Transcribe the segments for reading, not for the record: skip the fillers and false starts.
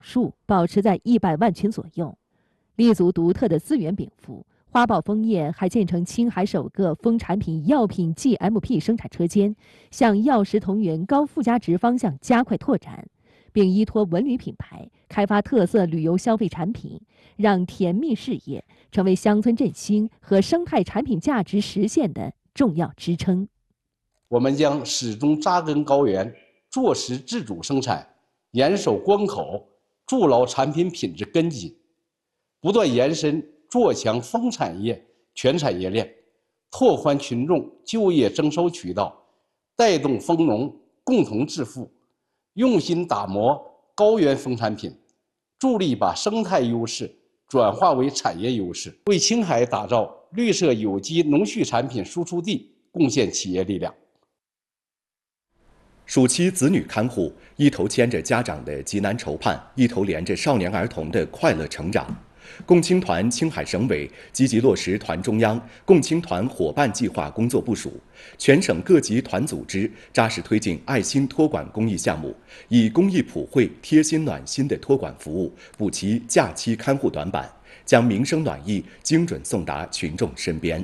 数保持在100万群左右，立足独特的资源禀赋。花宝枫叶还建成青海首个蜂产品药品 GMP 生产车间，向药食同源高附加值方向加快拓展，并依托文旅品牌开发特色旅游消费产品，让甜蜜事业成为乡村振兴和生态产品价值实现的重要支撑。 我们将始终扎根高原，做实自主生产，严守关口，筑牢产品品质根基，不断延伸做强蜂产业全产业链，拓宽群众就业增收渠道，带动蜂农共同致富，用心打磨高原蜂产品，助力把生态优势转化为产业优势，为青海打造绿色有机农畜产品输出地贡献企业力量。 暑期子女看护，一头牵着家长的急难愁盼，一头连着少年儿童的快乐成长。共青团青海省委积极落实团中央共青团伙伴计划工作部署，全省各级团组织扎实推进爱心托管公益项目，以公益普惠、贴心暖心的托管服务补齐假期看护短板，将民生暖意精准送达群众身边。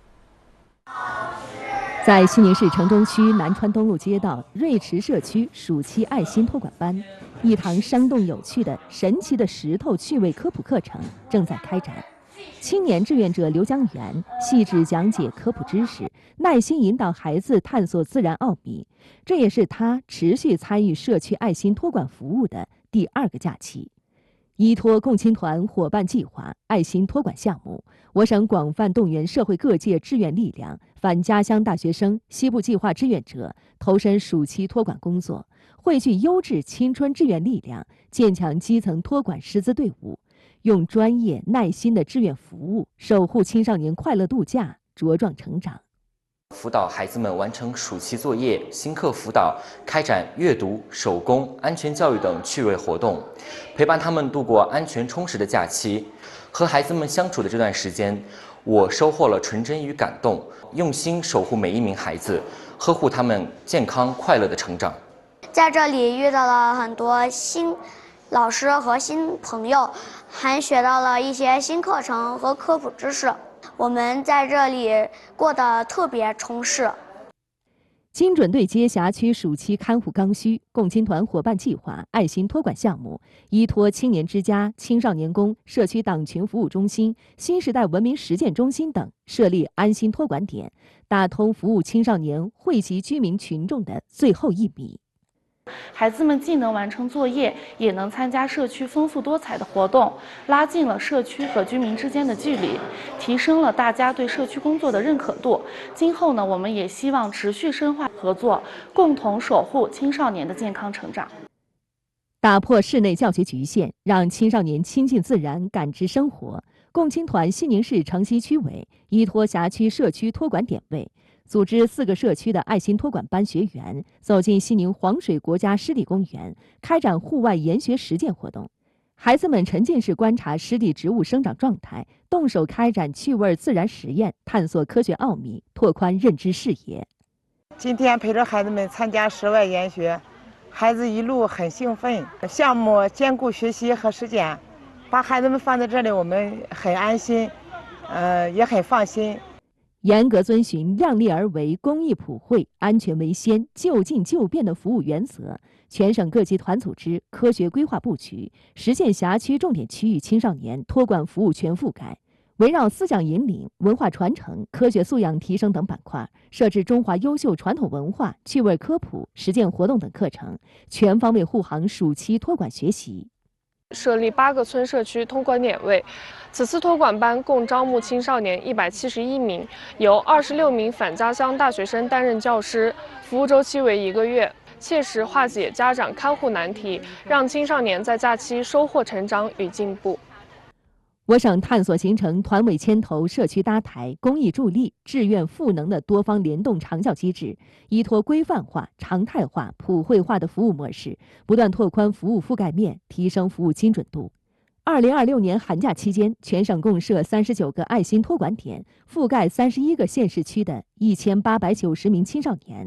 在西宁市城中区南川东路街道瑞池社区暑期爱心托管班，一堂生动有趣的神奇的石头趣味科普课程正在开展。青年志愿者刘江源细致讲解科普知识，耐心引导孩子探索自然奥秘。这也是他持续参与社区爱心托管服务的第2个假期。依托共青团伙伴计划爱心托管项目，我省广泛动员社会各界志愿力量、返家乡大学生、西部计划志愿者投身暑期托管工作，汇聚优质青春志愿力量，建强基层托管师资队伍，用专业耐心的志愿服务守护青少年快乐度假、茁壮成长。 辅导孩子们完成暑期作业、新课辅导，开展阅读、手工、安全教育等趣味活动，陪伴他们度过安全充实的假期。和孩子们相处的这段时间，我收获了纯真与感动，用心守护每一名孩子，呵护他们健康快乐的成长。 在这里遇到了很多新老师和新朋友，还学到了一些新课程和科普知识。我们在这里过得特别充实。 精准对接辖区暑期看护刚需，共青团伙伴计划爱心托管项目，依托青年之家、青少年宫、社区党群服务中心、新时代文明实践中心等设立安心托管点，打通服务青少年惠及居民群众的最后1米。 孩子们既能完成作业，也能参加社区丰富多彩的活动，拉近了社区和居民之间的距离，提升了大家对社区工作的认可度。今后呢，我们也希望持续深化合作，共同守护青少年的健康成长。 打破室内教学局限，让青少年亲近自然、感知生活。共青团西宁市城西区委依托辖区社区托管点位，组织4个社区的爱心托管班学员走进西宁黄水国家湿地公园，开展户外研学实践活动。孩子们沉浸式观察湿地植物生长状态，动手开展趣味自然实验，探索科学奥秘，拓宽认知视野。 今天陪着孩子们参加室外研学，孩子一路很兴奋。项目兼顾学习和实践，把孩子们放在这里，我们很安心，也很放心。 严格遵循量力而为、公益普惠、安全为先、就近就便的服务原则，全省各级团组织科学规划布局，实现辖区重点区域青少年托管服务全覆盖。围绕思想引领、文化传承、科学素养提升等板块，设置中华优秀传统文化、趣味科普、实践活动等课程，全方位护航暑期托管学习。 设立8个村社区托管点位，此次托管班共招募青少年171名，由26名返家乡大学生担任教师，服务周期为1个月，切实化解家长看护难题，让青少年在假期收获成长与进步。 我省探索形成团委牵头、社区搭台、公益助力、志愿赋能的多方联动长效机制，依托规范化、常态化、普惠化的服务模式，不断拓宽服务覆盖面，提升服务精准度。2026年寒假期间，全省共设39个爱心托管点，覆盖31个县市区的1890名青少年。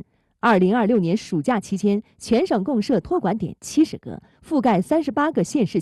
2026年暑假期间，全省共设托管点70个，覆盖38个县市。